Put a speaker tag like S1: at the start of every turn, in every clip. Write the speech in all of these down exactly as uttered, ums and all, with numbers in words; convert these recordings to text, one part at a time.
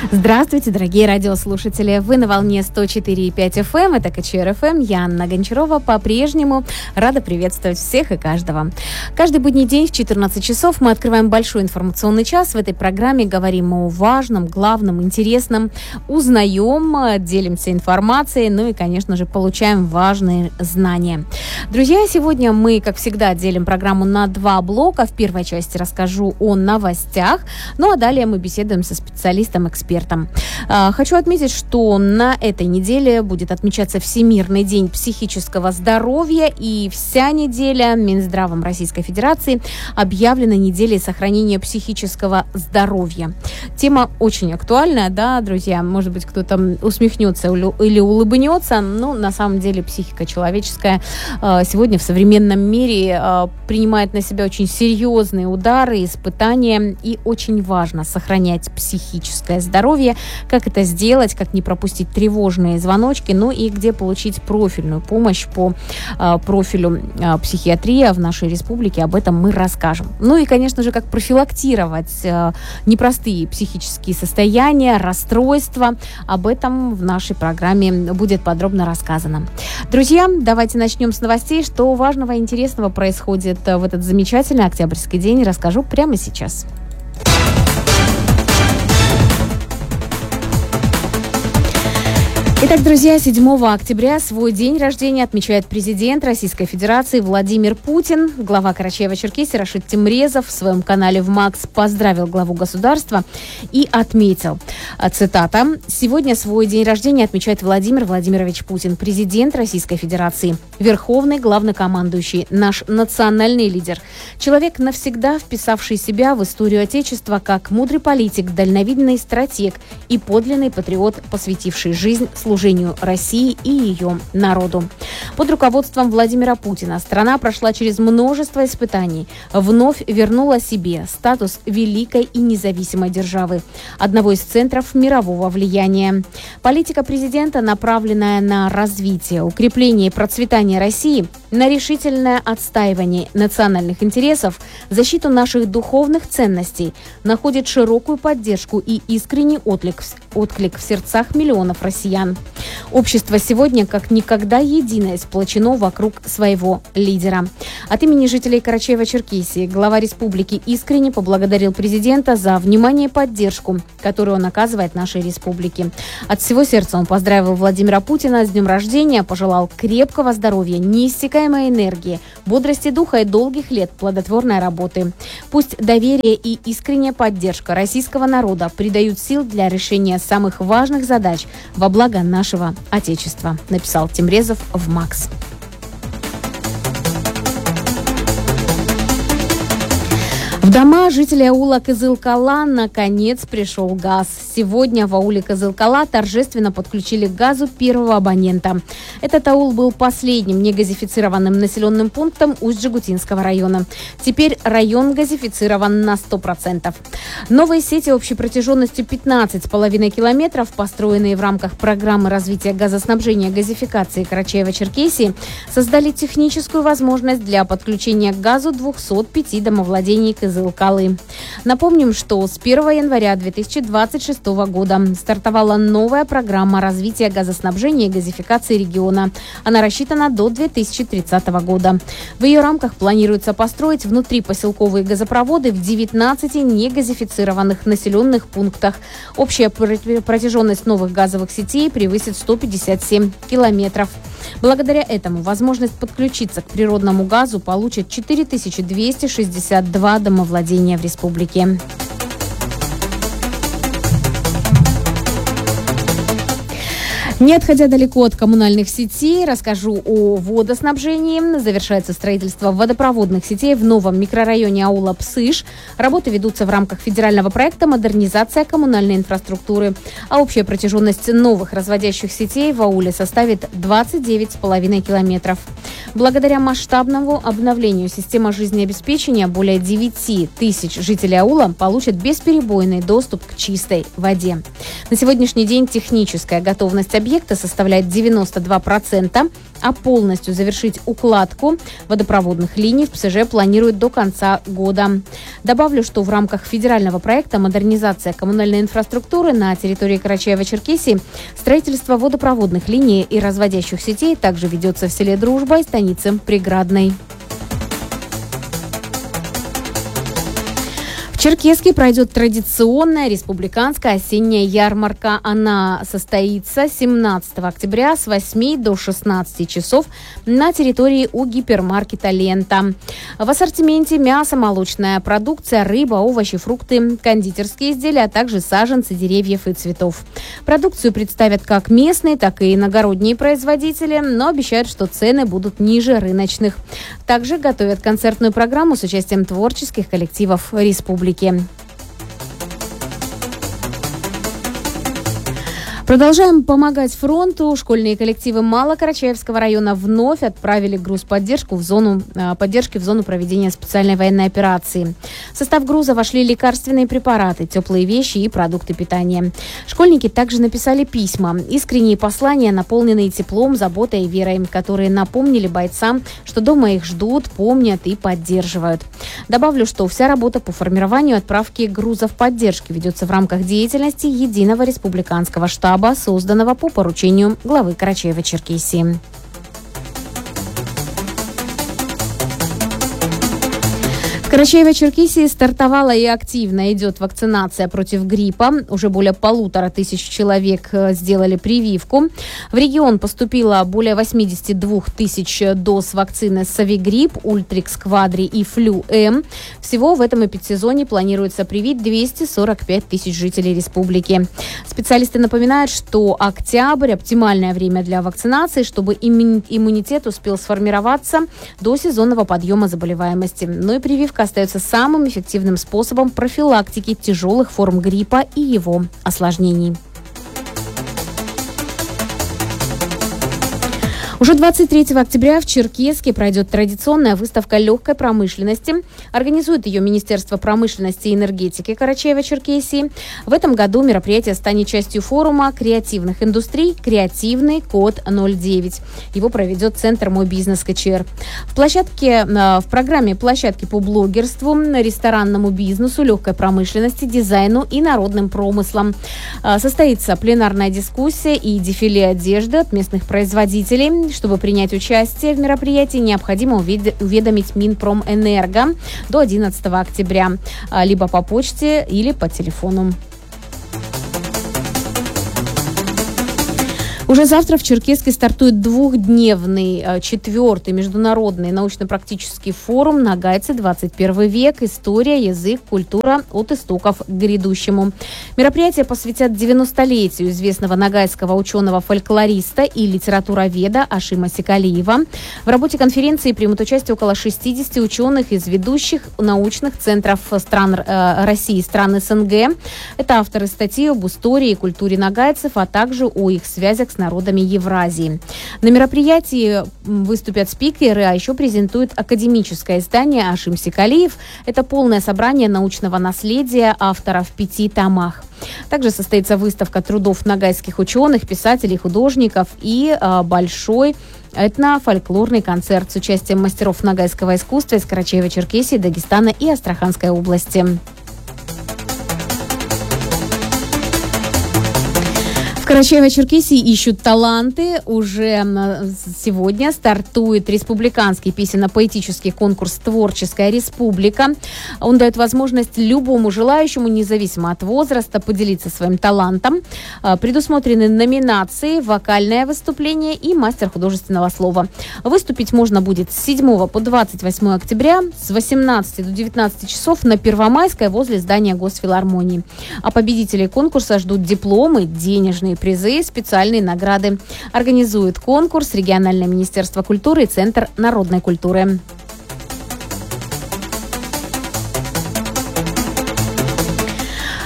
S1: Здравствуйте, дорогие радиослушатели! Вы на волне сто четыре и пять эф эм, это ка че эр эф эм. Я, Анна Гончарова, по-прежнему рада приветствовать всех и каждого. Каждый будний день в четырнадцать часов мы открываем большой информационный час. В этой программе говорим о важном, главном, интересном, узнаем, делимся информацией, ну и, конечно же, получаем важные знания. Друзья, сегодня мы, как всегда, делим программу на два блока. В первой части расскажу о новостях, ну а далее мы беседуем со специалистом-экспертом. Хочу отметить, что на этой неделе будет отмечаться Всемирный день психического здоровья, и вся неделя Минздравом Российской Федерации объявлена неделей сохранения психического здоровья. Тема очень актуальная, да, друзья? Может быть, кто-то усмехнется или улыбнется, но на самом деле психика человеческая сегодня в современном мире принимает на себя очень серьезные удары, испытания, и очень важно сохранять психическое здоровье. Как это сделать, как не пропустить тревожные звоночки, ну и где получить профильную помощь по э, профилю э, психиатрия в нашей республике, об этом мы расскажем. Ну и, конечно же, как профилактировать э, непростые психические состояния, расстройства, об этом в нашей программе будет подробно рассказано. Друзья, давайте начнем с новостей. Что важного и интересного происходит в этот замечательный октябрьский день, расскажу прямо сейчас. Итак, друзья, седьмого октября свой день рождения отмечает президент Российской Федерации Владимир Путин. Глава Карачаево-Черкесии Рашид Темрезов в своем канале ВМАКС поздравил главу государства и отметил, цитата: «Сегодня свой день рождения отмечает Владимир Владимирович Путин, президент Российской Федерации, верховный главнокомандующий, наш национальный лидер, человек, навсегда вписавший себя в историю Отечества как мудрый политик, дальновидный стратег и подлинный патриот, посвятивший жизнь служению России и ее народу». Под руководством Владимира Путина страна прошла через множество испытаний, вновь вернула себе статус великой и независимой державы, одного из центров мирового влияния. Политика президента, направленная на развитие, укрепление и процветание России, на решительное отстаивание национальных интересов, защиту наших духовных ценностей, находит широкую поддержку и искренний отклик, отклик в сердцах миллионов россиян. Общество сегодня как никогда единое, сплочено вокруг своего лидера. От имени жителей Карачаево-Черкесии глава республики искренне поблагодарил президента за внимание и поддержку, которую он оказывает нашей республике. От всего сердца он поздравил Владимира Путина с днем рождения, пожелал крепкого здоровья, неиссякаемой энергии, бодрости духа и долгих лет плодотворной работы. Пусть доверие и искренняя поддержка российского народа придают сил для решения самых важных задач во благо нашего Отечества, написал Темрезов в МАКС. В дома жителей аула Кызылкала наконец пришел газ. Сегодня в ауле Кызылкала торжественно подключили к газу первого абонента. Этот аул был последним негазифицированным населенным пунктом Усть-Джегутинского района. Теперь район газифицирован на сто процентов. Новые сети общей протяженностью пятнадцать с половиной километров, построенные в рамках программы развития газоснабжения и газификации Карачаево-Черкесии, создали техническую возможность для подключения к газу двухсот пяти домовладений Кызылкалы. Напомним, что с первого января две тысячи двадцать шестого года стартовала новая программа развития газоснабжения и газификации региона. Она рассчитана до две тысячи тридцатого года. В ее рамках планируется построить внутрипоселковые газопроводы в девятнадцати негазифицированных населенных пунктах. Общая протяженность новых газовых сетей превысит сто пятьдесят семь километров. Благодаря этому возможность подключиться к природному газу получат четыре тысячи двести шестьдесят два домовладения в республике. Не отходя далеко от коммунальных сетей, расскажу о водоснабжении. Завершается строительство водопроводных сетей в новом микрорайоне аула Псыш. Работы ведутся в рамках федерального проекта «Модернизация коммунальной инфраструктуры». А общая протяженность новых разводящих сетей в ауле составит двадцать девять с половиной километров. Благодаря масштабному обновлению системы жизнеобеспечения более девяти тысяч жителей аула получат бесперебойный доступ к чистой воде. На сегодняшний день техническая готовность объекта объекта составляет девяносто два процента, а полностью завершить укладку водопроводных линий в ПСЖ планируют до конца года. Добавлю, что в рамках федерального проекта «Модернизация коммунальной инфраструктуры» на территории Карачаева-Черкесии строительство водопроводных линий и разводящих сетей также ведется в селе Дружба и станице Преградной. В Черкесске пройдет традиционная республиканская осенняя ярмарка. Она состоится семнадцатого октября с восьми до шестнадцати часов на территории у гипермаркета «Лента». В ассортименте мясо, молочная продукция, рыба, овощи, фрукты, кондитерские изделия, а также саженцы деревьев и цветов. Продукцию представят как местные, так и иногородние производители, но обещают, что цены будут ниже рыночных. Также готовят концертную программу с участием творческих коллективов республики. Продолжаем помогать фронту. Школьные коллективы Малокарачаевского района вновь отправили груз-поддержку в зону поддержки в зону проведения специальной военной операции. В состав груза вошли лекарственные препараты, теплые вещи и продукты питания. Школьники также написали письма, искренние послания, наполненные теплом, заботой и верой, которые напомнили бойцам, что дома их ждут, помнят и поддерживают. Добавлю, что вся работа по формированию и отправке грузов поддержки ведется в рамках деятельности Единого республиканского штаба, созданного по поручению главы Карачаева-Черкесии. В Карачаево-Черкесии стартовала и активно идет вакцинация против гриппа. Уже более полутора тысяч человек сделали прививку. В регион поступило более восемьдесят два тысяч доз вакцины Совигрипп, Ультрикс Квадри и Флю-М. Всего в этом эпидсезоне планируется привить двести сорок пять тысяч жителей республики. Специалисты напоминают, что октябрь – оптимальное время для вакцинации, чтобы иммунитет успел сформироваться до сезонного подъема заболеваемости. Но и прививка остается самым эффективным способом профилактики тяжелых форм гриппа и его осложнений. Уже двадцать третьего октября в Черкесске пройдет традиционная выставка легкой промышленности. Организует ее Министерство промышленности и энергетики Карачаева-Черкесии. В этом году мероприятие станет частью форума креативных индустрий «Креативный код ноль девять». Его проведет Центр «Мой бизнес КЧР». В, площадке, в программе площадки по блогерству, ресторанному бизнесу, легкой промышленности, дизайну и народным промыслам. Состоится пленарная дискуссия и дефиле одежды от местных производителей. Чтобы принять участие в мероприятии, необходимо уведомить Минпромэнерго до одиннадцатого октября, либо по почте или по телефону. Уже завтра в Черкесске стартует двухдневный четвертый международный научно-практический форум «Нагайцы. двадцать первый век. История, язык, культура от истоков к грядущему». Мероприятие посвятят девяностолетию известного нагайского ученого-фольклориста и литературоведа Ашима Секалиева. В работе конференции примут участие около шестидесяти ученых из ведущих научных центров стран э, России и стран СНГ. Это авторы статьи об истории и культуре нагайцев, а также о их связях с народами Евразии. На мероприятии выступят спикеры, а еще презентуют академическое издание «Ашим Секалиев». Это полное собрание научного наследия автора в пяти томах. Также состоится выставка трудов нагайских ученых, писателей, художников и э, большой этно-фольклорный концерт с участием мастеров нагайского искусства из Карачаева-Черкесии, Дагестана и Астраханской области. В Карачаево-Черкесии ищут таланты. Уже сегодня стартует республиканский песенно-поэтический конкурс «Творческая республика». Он дает возможность любому желающему, независимо от возраста, поделиться своим талантом. Предусмотрены номинации «Вокальное выступление» и «Мастер художественного слова». Выступить можно будет с седьмого по двадцать восьмое октября с восемнадцати до девятнадцати часов на Первомайской возле здания Госфилармонии. А победителей конкурса ждут дипломы, денежные призы, специальные награды. Организует конкурс региональное министерство культуры и Центр народной культуры.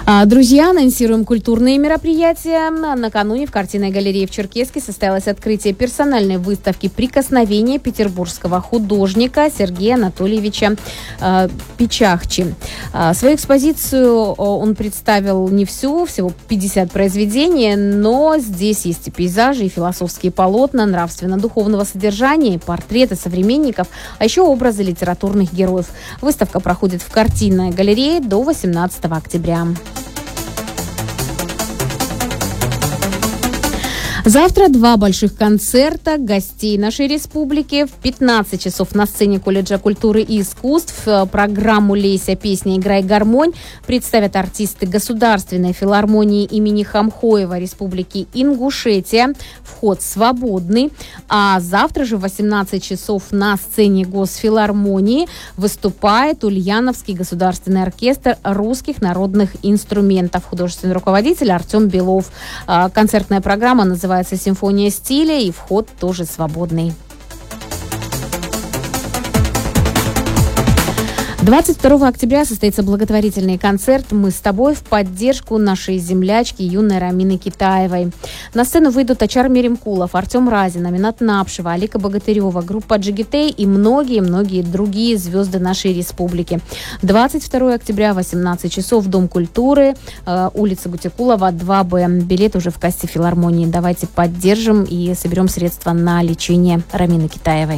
S1: Друзья, анонсируем культурные мероприятия. Накануне в картинной галерее в Черкесске состоялось открытие персональной выставки «Прикосновение» петербургского художника Сергея Анатольевича э, Печахчи. Э, свою экспозицию он представил не всю, всего пятьдесят произведений, но здесь есть и пейзажи, и философские полотна нравственно-духовного содержания, и портреты современников, а еще образы литературных героев. Выставка проходит в картинной галерее до восемнадцатого октября. Завтра два больших концерта гостей нашей республики. В пятнадцать часов на сцене колледжа культуры и искусств программу «Лейся, песня, играй, гармонь» представят артисты Государственной филармонии имени Хамхоева Республики Ингушетия. Вход свободный. А завтра же в восемнадцать часов на сцене Госфилармонии выступает Ульяновский государственный оркестр русских народных инструментов. Художественный руководитель Артем Белов. Концертная программа называется «Симфония стиля», и вход тоже свободный. двадцать второго октября состоится благотворительный концерт «Мы с тобой» в поддержку нашей землячки юной Рамины Китаевой. На сцену выйдут Ачар Меремкулов, Артем Разин, Аминат Напшева, Алика Богатырева, группа Джигитей и многие-многие другие звезды нашей республики. двадцать второго октября, восемнадцать часов, Дом культуры, э, улица Гутикулова, два Б. Билет уже в кассе филармонии. Давайте поддержим и соберем средства на лечение Рамины Китаевой.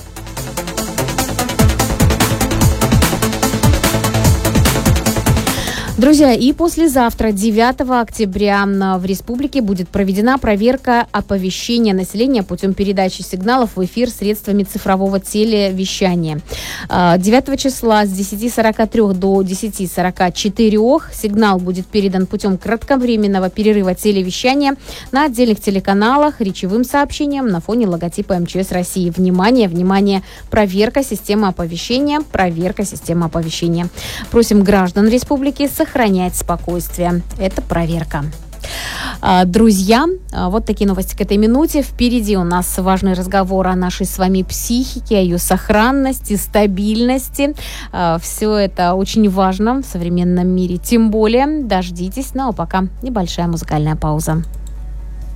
S1: Друзья, и послезавтра, девятого октября, в республике будет проведена проверка оповещения населения путем передачи сигналов в эфир средствами цифрового телевещания. девятого числа с десяти сорока трёх до десяти сорока четырёх сигнал будет передан путем кратковременного перерыва телевещания на отдельных телеканалах речевым сообщением на фоне логотипа эм че эс России. Внимание, внимание, проверка системы оповещения, проверка системы оповещения. Просим граждан республики сохранять спокойствие. Это проверка. Друзья, вот такие новости к этой минуте. Впереди у нас важный разговор о нашей с вами психике, о ее сохранности, стабильности. Все это очень важно в современном мире. Тем более, дождитесь. Ну а пока небольшая музыкальная пауза.